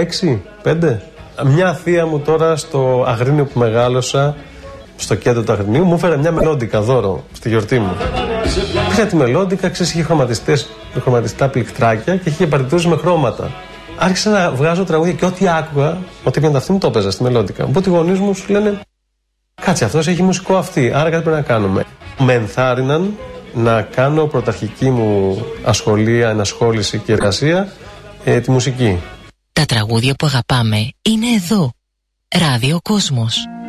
6-5. Μια θεία μου τώρα στο Αγρίνιο που μεγάλωσα, στο κέντρο του Αγρινίου, μου έφερε μια μελόντικα δώρο στη γιορτή μου. Πήρα τη μελόντικα, ξέρεις, είχε χρωματιστά πληκτράκια και είχε παρτιτούρες με χρώματα. Άρχισα να βγάζω τραγούδια και ό,τι άκουγα, ό,τι έπαιρνα αυτή μου το έπαιζα στη μελόντικα. Οπότε οι γονείς μου σου λένε: κάτσε, αυτός έχει μουσικό αυτή, άρα κάτι πρέπει να κάνουμε. Με ενθάρρυναν να κάνω πρωταρχική μου ενασχόληση και εργασία, τη μουσική. Τα τραγούδια που αγαπάμε είναι εδώ. Ράδιο Κόσμος.